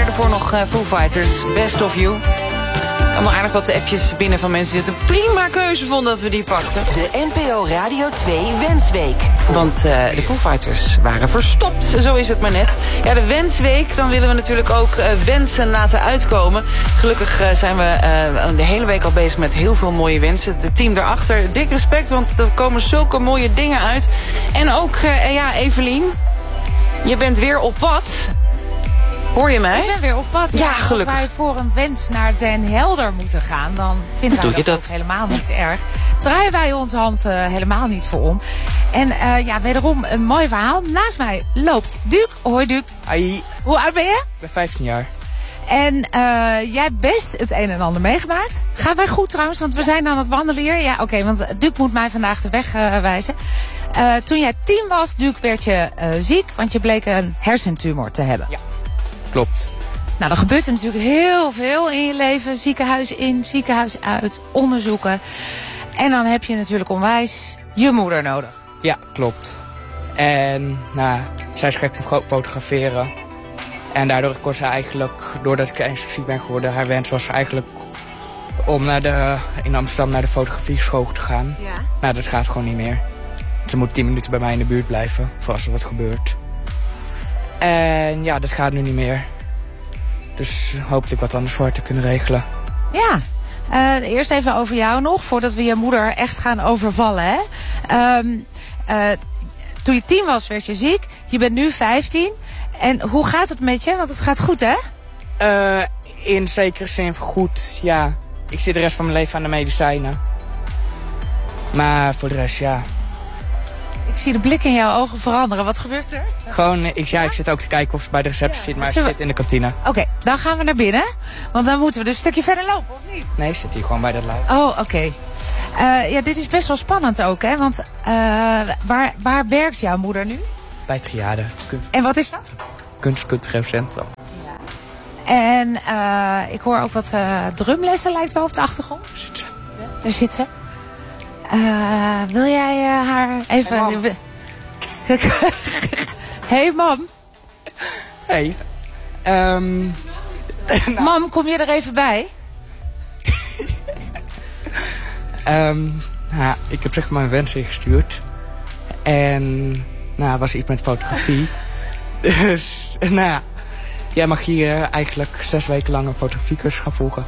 daarvoor nog Foo Fighters, Best of You. Ik kan wel aardig wat appjes binnen van mensen die het een prima keuze vonden dat we die pakten. De NPO Radio 2 Wensweek. Want de Foo Fighters waren verstopt, zo is het maar net. Ja, de Wensweek, dan willen we natuurlijk ook wensen laten uitkomen. Gelukkig zijn we de hele week al bezig met heel veel mooie wensen. Het team daarachter, dik respect, want er komen zulke mooie dingen uit. En ook, Evelien, je bent weer op pad. Hoor je mij? Ik ben weer op pad. Ja, gelukkig. Als wij voor een wens naar Den Helder moeten gaan, dan vinden wij dat ook helemaal niet erg. Draaien wij onze hand helemaal niet voor om. En wederom een mooi verhaal. Naast mij loopt Duc. Hoi Duc. Hoi. Hoe oud ben je? Ik ben 15 jaar. En jij hebt best het een en ander meegemaakt. Gaat wij goed trouwens, want we zijn aan het wandelen hier. Ja, oké, want Duc moet mij vandaag de weg wijzen. Toen jij 10 was, Duc, werd je ziek, want je bleek een hersentumor te hebben. Ja. Klopt. Nou, er gebeurt er natuurlijk heel veel in je leven. Ziekenhuis in, ziekenhuis uit, onderzoeken. En dan heb je natuurlijk onwijs je moeder nodig. Ja, klopt. En zij is gek van fotograferen. En daardoor kon ze eigenlijk, doordat ik ernstig ziek ben geworden, haar wens was eigenlijk om in Amsterdam naar de fotografieschool te gaan. Ja. Nou, dat gaat gewoon niet meer. Ze moet 10 minuten bij mij in de buurt blijven, voor als er wat gebeurt. En ja, dat gaat nu niet meer. Dus hoopte ik wat anders voor te kunnen regelen. Ja, eerst even over jou nog, voordat we je moeder echt gaan overvallen. Hè? Toen je 10 was, werd je ziek. Je bent nu 15. En hoe gaat het met je? Want het gaat goed, hè? In zekere zin goed, ja. Ik zit de rest van mijn leven aan de medicijnen. Maar voor de rest, ja. Ik zie de blik in jouw ogen veranderen. Wat gebeurt er? Gewoon, ik zit ook te kijken of ze bij de receptie zit, maar ze zit in de kantine. Oké, dan gaan we naar binnen. Want dan moeten we dus een stukje verder lopen, of niet? Nee, ze zit hier gewoon bij dat luik. Oh, oké. Dit is best wel spannend ook, hè? Want waar werkt jouw moeder nu? Bij het Triade. En wat is dat? Kunstcultureel Centrum. Ja. En ik hoor ook wat drumlessen, lijkt wel op de achtergrond. Daar zit ze. Wil jij haar even... Hey, mam. Hey. Mam, kom je er even bij? Ik heb zeg maar een wens ingestuurd. En was iets met fotografie. Dus, jij mag hier eigenlijk 6 weken lang een fotografiecursus gaan volgen.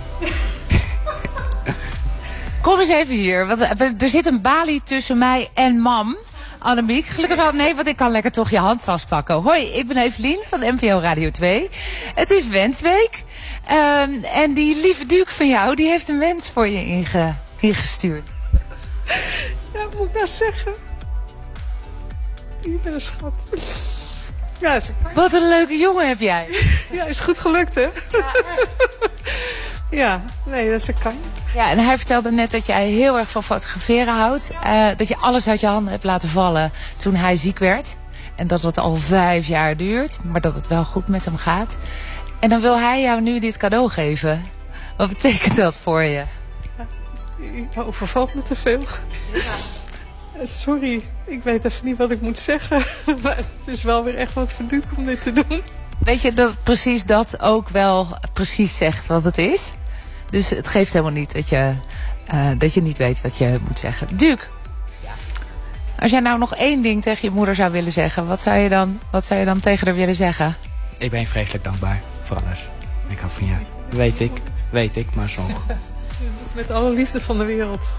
Kom eens even hier, want er zit een balie tussen mij en mam. Annemiek, gelukkig wel. Nee, want ik kan lekker toch je hand vastpakken. Hoi, ik ben Evelien van de NPO Radio 2. Het is Wensweek. En die lieve Duc van jou, die heeft een wens voor je ingestuurd. Ja, wat moet ik nou zeggen? Ik ben een schat. Ja, wat een leuke jongen heb jij. Ja, is goed gelukt, hè? Ja, echt. Ja, nee, dat is een kan. Ja, en hij vertelde net dat jij heel erg van fotograferen houdt. Dat je alles uit je handen hebt laten vallen toen hij ziek werd. En dat het al 5 jaar duurt, maar dat het wel goed met hem gaat. En dan wil hij jou nu dit cadeau geven. Wat betekent dat voor je? Je overvalt me te veel. Ja. Sorry, ik weet even niet wat ik moet zeggen. Maar het is wel weer echt wat verduuk om dit te doen. Weet je dat precies dat ook wel precies zegt wat het is? Dus het geeft helemaal niet dat je niet weet wat je moet zeggen. Duc, als jij nou nog 1 ding tegen je moeder zou willen zeggen, wat zou je dan tegen haar willen zeggen? Ik ben je vreselijk dankbaar voor alles. Ik hou van je. Weet ik, maar zo. Met alle liefde van de wereld.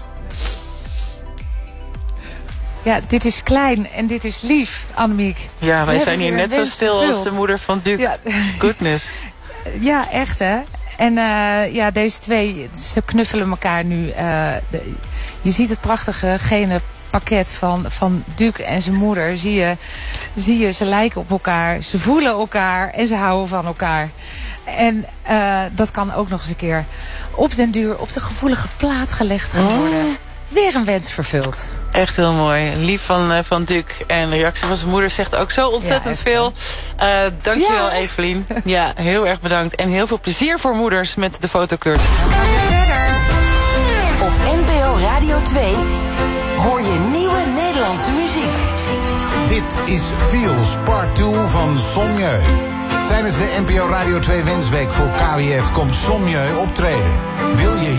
Ja, dit is klein en dit is lief, Annemiek. Ja, wij zijn hier net zo stil als de moeder van Duc. Ja. Goodness. Ja, echt hè. En deze twee, ze knuffelen elkaar nu. Je ziet het prachtige gene pakket van Duc en zijn moeder. Zie je, ze lijken op elkaar, ze voelen elkaar en ze houden van elkaar. En dat kan ook nog eens een keer op den duur op de gevoelige plaat gelegd gaan worden. Weer een wens vervuld. Echt heel mooi. Lief van Duc. En de reactie van zijn moeder zegt ook zo ontzettend veel. Dankjewel, Evelien. Ja, heel erg bedankt. En heel veel plezier voor moeders met de fotocursus. Op NPO Radio 2 hoor je nieuwe Nederlandse muziek. Dit is Feels Part 2 van Son Mieu. Tijdens de NPO Radio 2 Wensweek voor KWF komt Sommieu optreden. Wil je